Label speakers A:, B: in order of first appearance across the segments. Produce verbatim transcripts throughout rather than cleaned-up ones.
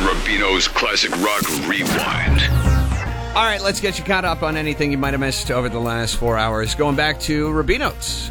A: Rubino's Classic Rock Rewind.
B: All right, let's get you caught up on anything you might have missed over the last four hours. Going back to Rubino's.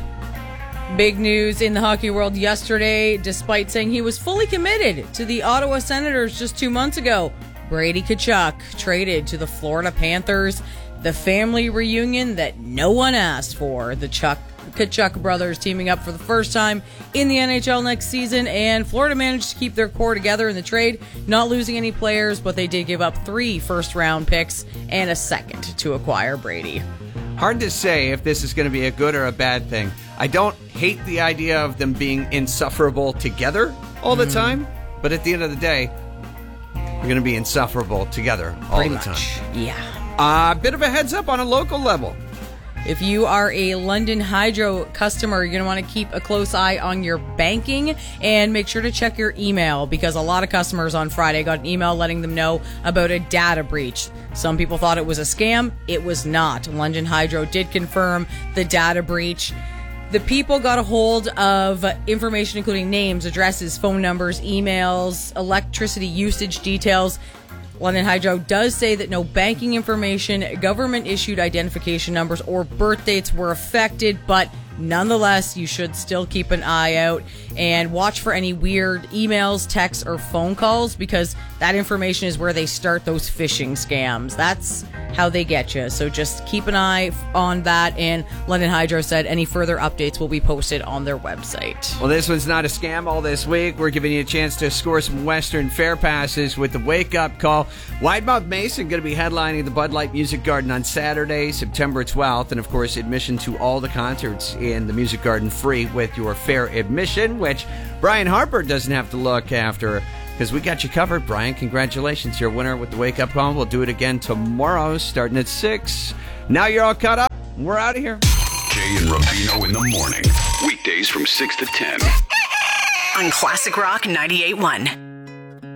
C: Big news in the hockey world yesterday, despite saying he was fully committed to the Ottawa Senators just two months ago. Brady Tkachuk traded to the Florida Panthers. The family reunion that no one asked for. The Chuck Tkachuk brothers teaming up for the first time in the N H L next season, and Florida managed to keep their core together in the trade, not losing any players, but they did give up three first-round picks and a second to acquire Brady.
B: Hard to say if this is going to be a good or a bad thing. I don't hate the idea of them being insufferable together all the mm. time, but at the end of the day, they're going to be insufferable together all
C: Pretty
B: the
C: much.
B: time.
C: Yeah.
B: A uh, bit of a heads up on a local level.
C: If you are a London Hydro customer, you're going to want to keep a close eye on your banking and make sure to check your email, because a lot of customers on Friday got an email letting them know about a data breach. Some people thought it was a scam. It was not. London Hydro did confirm the data breach. The people got a hold of information including names, addresses, phone numbers, emails, electricity usage details. London Hydro does say that no banking information, government-issued identification numbers, or birth dates were affected, but nonetheless, you should still keep an eye out and watch for any weird emails, texts, or phone calls, because that information is where they start those phishing scams. That's how they get you. So just keep an eye on that. And London Hydro said any further updates will be posted on their website.
B: Well, this one's not a scam all this week. We're giving you a chance to score some Western Fair passes with the Wake Up Call. Widemouth Mason going to be headlining the Bud Light Music Garden on Saturday, September twelfth. And, of course, admission to all the concerts in the Music Garden free with your fair admission, which Brian Harper doesn't have to look after, because we got you covered, Brian. Congratulations. You're a winner with the Wake Up Call. We'll do it again tomorrow, starting at six. Now you're all caught up. We're out of here.
A: Jay and Rubino in the morning. Weekdays from six to ten.
D: On Classic Rock ninety-eight point one.